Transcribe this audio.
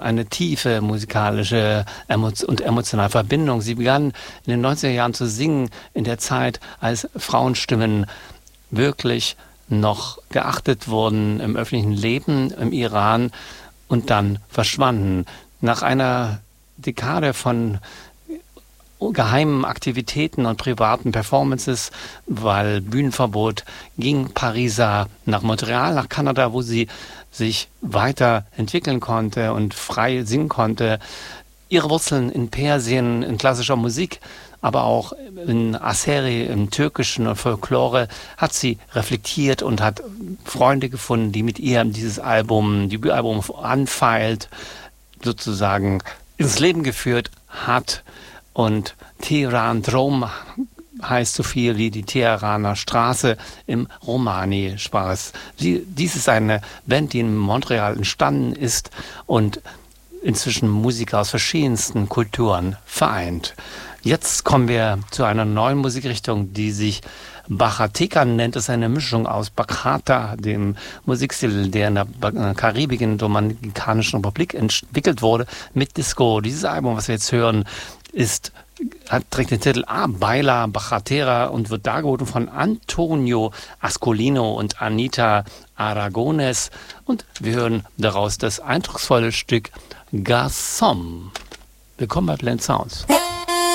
eine tiefe musikalische und emotionale Verbindung. Sie begann in den 90er Jahren zu singen, in der Zeit, als Frauenstimmen wirklich noch geachtet wurden im öffentlichen Leben im Iran und dann verschwanden. Nach einer Dekade von geheimen Aktivitäten und privaten Performances, weil Bühnenverbot, ging Parisa nach Montreal, nach Kanada, wo sie sich weiterentwickeln konnte und frei singen konnte. Ihre Wurzeln in Persien, in klassischer Musik, aber auch in Aseri, im Türkischen und Folklore, hat sie reflektiert und hat Freunde gefunden, die mit ihr dieses Debütalbum Unfiled sozusagen ins Leben geführt hat. Und Teheran Drom heißt so viel wie die Teheraner Straße im Romani-Sprach. Dies ist eine Band, die in Montreal entstanden ist und inzwischen Musiker aus verschiedensten Kulturen vereint. Jetzt kommen wir zu einer neuen Musikrichtung, die sich Bachata nennt. Es ist eine Mischung aus Bachata, dem Musikstil, der in der Karibik, in der Dominikanischen Republik entwickelt wurde, mit Disco. Dieses Album, was wir jetzt hören, trägt den Titel Baila Bachatera und wird dargeboten von Antonio Ascolino und Anita Aragones. Und wir hören daraus das eindrucksvolle Stück Garçon. Willkommen bei Blend Sounds.